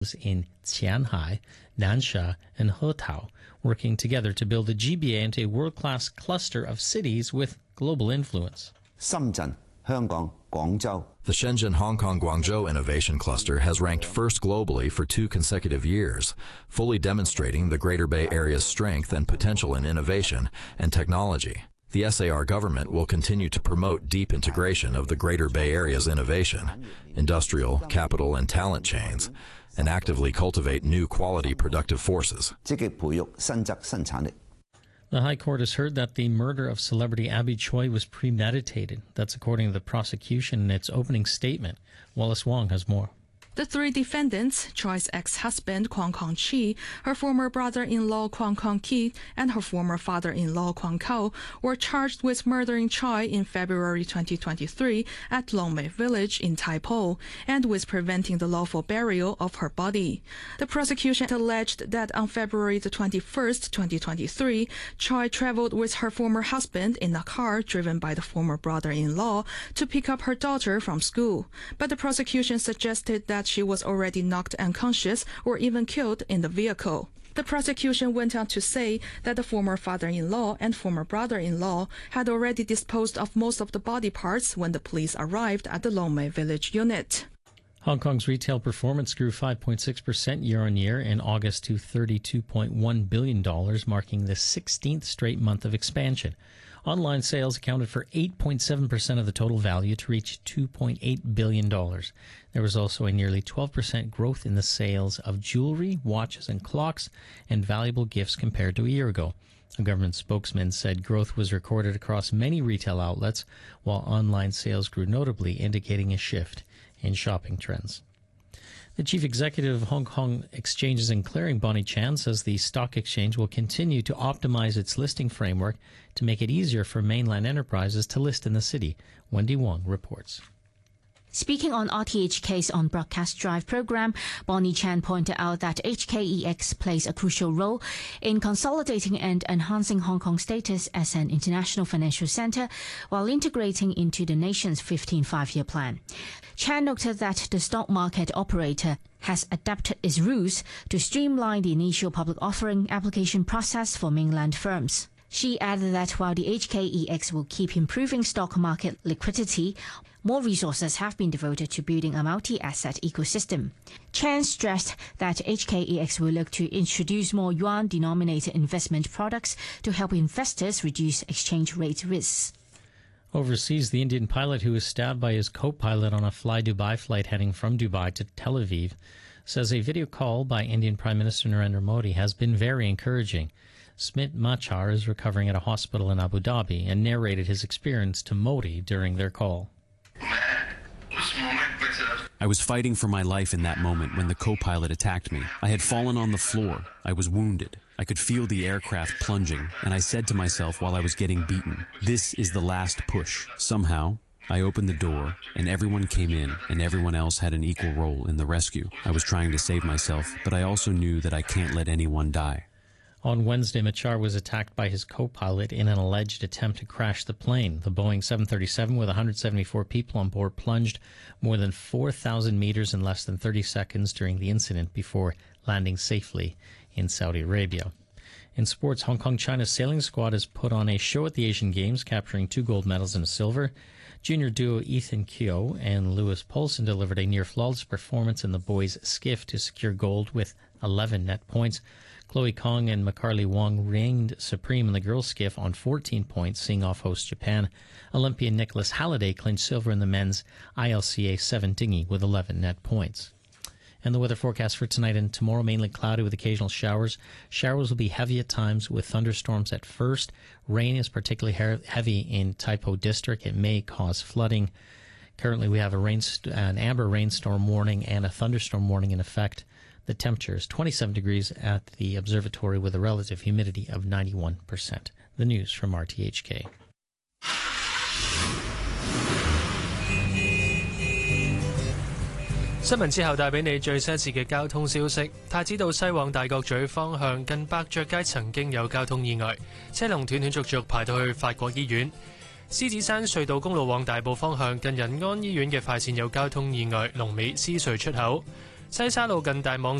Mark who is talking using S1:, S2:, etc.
S1: in Qianhai, Nansha, and Hotao, working together to build the GBA into a world-class cluster of cities with global influence.
S2: 深圳、香港、廣州
S3: The Shenzhen Hong Kong Guangzhou Innovation Cluster has ranked first globally for 2 consecutive years, fully demonstrating the Greater Bay Area's strength and potential in innovation and technology. The SAR government will continue to promote deep integration of the Greater Bay Area's innovation, industrial, capital, and talent chains, and actively cultivate new quality productive forces.
S2: 積極培育新質生產力
S1: The High Court has heard that the murder of celebrity Abby Choi was premeditated. That's according to the prosecution in its opening statement. Wallace Wong has more.
S4: The 3 defendants, Choi's ex-husband Kwang Kong-chi, her former brother-in-law Kwang Kong-ki, and her former father-in-law Kwang Kao, were charged with murdering Choi in February 2023 at Longmei Village in Tai Po, and with preventing the lawful burial of her body. The prosecution alleged that on February the 21st, 2023, Choi traveled with her former husband in a car driven by the former brother-in-law to pick up her daughter from school. But the prosecution suggested that she was already knocked unconscious or even killed in the vehicle. The prosecution went on to say that the former father-in-law and former brother-in-law had already disposed of most of the body parts when the police arrived at the Longmei Village unit.
S1: Hong Kong's retail performance grew 5.6% year-on-year in August to $32.1 billion, marking the 16th straight month of expansion. Online sales accounted for 8.7% of the total value to reach $2.8 billion. There was also a nearly 12% growth in the sales of jewelry, watches, and clocks, and valuable gifts compared to a year ago. A government spokesman said growth was recorded across many retail outlets, while online sales grew notably, indicating a shift in shopping trends. The chief executive of Hong Kong Exchanges and Clearing, Bonnie Chan, says the stock exchange will continue to optimize its listing framework to make it easier for mainland enterprises to list in the city. Wendy Wong reports.
S5: Speaking on RTHK's On Broadcast Drive program, Bonnie Chan pointed out that HKEX plays a crucial role in consolidating and enhancing Hong Kong's status as an international financial center while integrating into the nation's 15th five-year plan. Chan noted that the stock market operator has adapted its rules to streamline the initial public offering application process for mainland firms. She added that while the HKEX will keep improving stock market liquidity, more resources have been devoted to building a multi-asset ecosystem. Chan stressed that HKEX will look to introduce more yuan-denominated investment products to help investors reduce exchange rate risks.
S1: Overseas, the Indian pilot who was stabbed by his co-pilot on a Fly Dubai flight heading from Dubai to Tel Aviv says a video call by Indian Prime Minister Narendra Modi has been very encouraging. Smit Machar is recovering at a hospital in Abu Dhabi and narrated his experience to Modi during their call.
S6: I was fighting for my life in that moment when the co-pilot attacked me. I had fallen on the floor. I was wounded. I could feel the aircraft plunging, and I said to myself while I was getting beaten, "This is the last push." Somehow, I opened the door, and everyone came in, and everyone else had an equal role in the rescue. I was trying to save myself, but I also knew that I can't let anyone die.
S1: On Wednesday, Machar was attacked by his co-pilot in an alleged attempt to crash the plane. The Boeing 737 with 174 people on board plunged more than 4,000 meters in less than 30 seconds during the incident before landing safely in Saudi Arabia. In sports, Hong Kong China's sailing squad has put on a show at the Asian Games, capturing 2 gold medals and a silver. Junior duo Ethan Keogh and Lewis Poulsen delivered a near-flawless performance in the boys' skiff to secure gold with 11 net points. Chloe Kong and Macarly Wong reigned supreme in the girls' skiff on 14 points, seeing off host Japan. Olympian Nicholas Halliday clinched silver in the men's ILCA 7 dinghy with 11 net points. And the weather forecast for tonight and tomorrow, mainly cloudy with occasional showers. Showers will be heavy at times with thunderstorms at first. Rain is particularly heavy in Tai Po district. It may cause flooding. Currently, we have an amber rainstorm warning and a thunderstorm warning in effect. The temperature is 27 degrees at the observatory with a relative humidity of 91%. The news from RTHK.
S7: 新聞之後帶俾你最新一次嘅交通消息。太子道西往大角咀方向近百爵街曾經有交通意外，車龍斷斷續續排到去法國醫院。獅子山隧道公路往大埔方向近仁安醫院嘅快線有交通意外，龍尾獅隧出口。 西沙路近大網